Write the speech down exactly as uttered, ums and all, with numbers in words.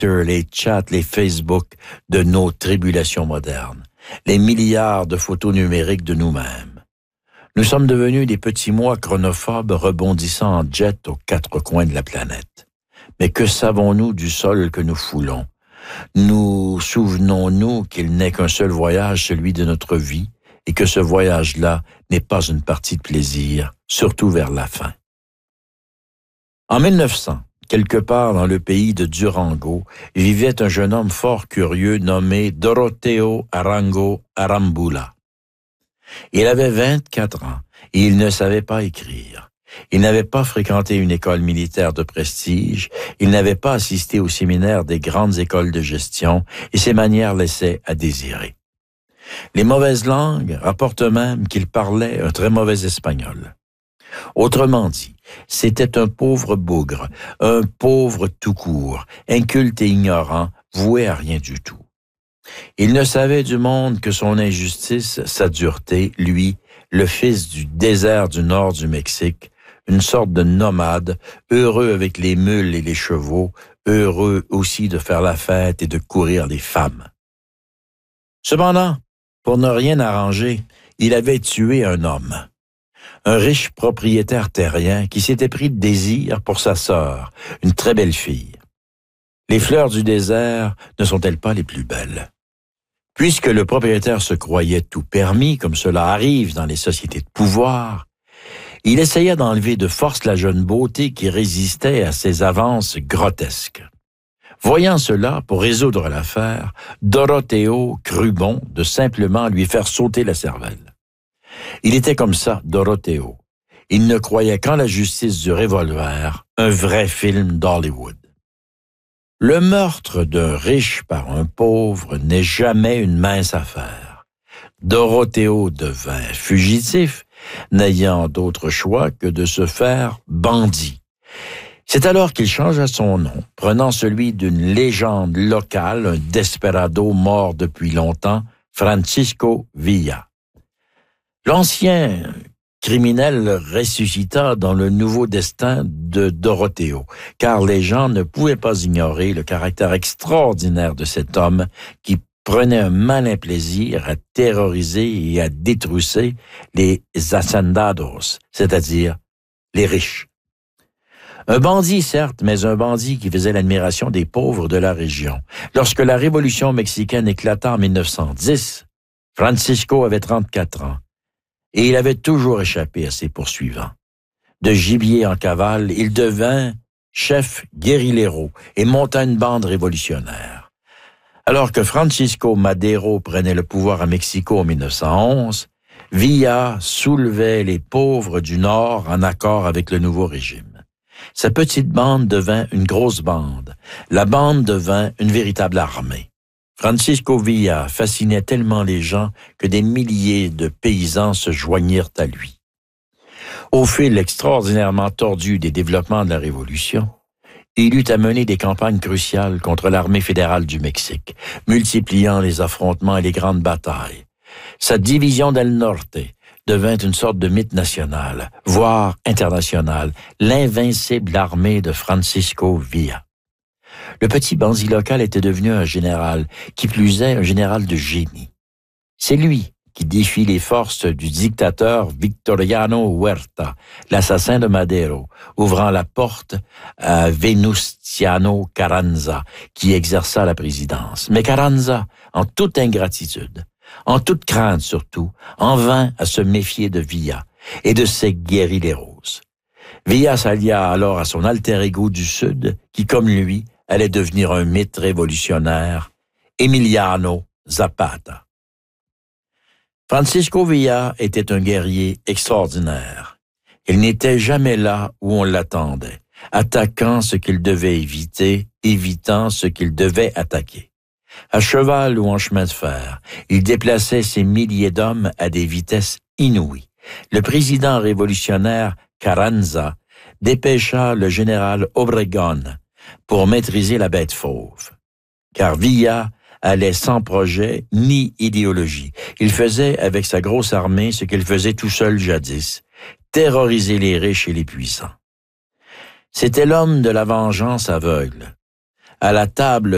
Twitter, les chats, les Facebook de nos tribulations modernes, les milliards de photos numériques de nous-mêmes. Nous sommes devenus des petits mois chronophobes rebondissant en jet aux quatre coins de la planète. Mais que savons-nous du sol que nous foulons? Nous souvenons-nous qu'il n'est qu'un seul voyage, celui de notre vie, et que ce voyage-là n'est pas une partie de plaisir, surtout vers la fin. En mille neuf cents, quelque part dans le pays de Durango, vivait un jeune homme fort curieux nommé Doroteo Arango Arambula. Il avait vingt-quatre ans et il ne savait pas écrire. Il n'avait pas fréquenté une école militaire de prestige, il n'avait pas assisté au séminaire des grandes écoles de gestion et ses manières laissaient à désirer. Les mauvaises langues rapportent même qu'il parlait un très mauvais espagnol. Autrement dit, c'était un pauvre bougre, un pauvre tout court, inculte et ignorant, voué à rien du tout. Il ne savait du monde que son injustice, sa dureté, lui, le fils du désert du nord du Mexique, une sorte de nomade, heureux avec les mules et les chevaux, heureux aussi de faire la fête et de courir les femmes. Cependant, pour ne rien arranger, il avait tué un homme, un riche propriétaire terrien qui s'était pris de désir pour sa sœur, une très belle fille. Les fleurs du désert ne sont-elles pas les plus belles? Puisque le propriétaire se croyait tout permis, comme cela arrive dans les sociétés de pouvoir, il essaya d'enlever de force la jeune beauté qui résistait à ses avances grotesques. Voyant cela, pour résoudre l'affaire, Doroteo crut bon de simplement lui faire sauter la cervelle. Il était comme ça, Doroteo. Il ne croyait qu'en la justice du revolver, un vrai film d'Hollywood. Le meurtre d'un riche par un pauvre n'est jamais une mince affaire. Doroteo devint fugitif, n'ayant d'autre choix que de se faire bandit. C'est alors qu'il changea son nom, prenant celui d'une légende locale, un desperado mort depuis longtemps, Francisco Villa. L'ancien criminel ressuscita dans le nouveau destin de Doroteo, car les gens ne pouvaient pas ignorer le caractère extraordinaire de cet homme qui prenait un malin plaisir à terroriser et à détrousser les hacendados, c'est-à-dire les riches. Un bandit, certes, mais un bandit qui faisait l'admiration des pauvres de la région. Lorsque la Révolution mexicaine éclata en mille neuf cent dix, Francisco avait trente-quatre ans et il avait toujours échappé à ses poursuivants. De gibier en cavale, il devint chef guérillero et monta une bande révolutionnaire. Alors que Francisco Madero prenait le pouvoir à Mexico en mille neuf cent onze, Villa soulevait les pauvres du Nord en accord avec le nouveau régime. Sa petite bande devint une grosse bande. La bande devint une véritable armée. Francisco Villa fascinait tellement les gens que des milliers de paysans se joignirent à lui. Au fil extraordinairement tordu des développements de la Révolution, il eut à mener des campagnes cruciales contre l'armée fédérale du Mexique, multipliant les affrontements et les grandes batailles. Sa division del Norte devint une sorte de mythe national, voire international, l'invincible armée de Francisco Villa. Le petit bandit local était devenu un général, qui plus est un général de génie. C'est lui qui défie les forces du dictateur Victoriano Huerta, l'assassin de Madero, ouvrant la porte à Venustiano Carranza, qui exerça la présidence. Mais Carranza, en toute ingratitude, en toute crainte surtout, en vint à se méfier de Villa et de ses guérilleros. Villa s'allia alors à son alter ego du Sud, qui, comme lui, allait devenir un mythe révolutionnaire, Emiliano Zapata. Francisco Villa était un guerrier extraordinaire. Il n'était jamais là où on l'attendait, attaquant ce qu'il devait éviter, évitant ce qu'il devait attaquer. À cheval ou en chemin de fer, il déplaçait ses milliers d'hommes à des vitesses inouïes. Le président révolutionnaire Carranza dépêcha le général Obregón pour maîtriser la bête fauve. Car Villa allait sans projet ni idéologie. Il faisait avec sa grosse armée ce qu'il faisait tout seul jadis, terroriser les riches et les puissants. C'était l'homme de la vengeance aveugle. À la table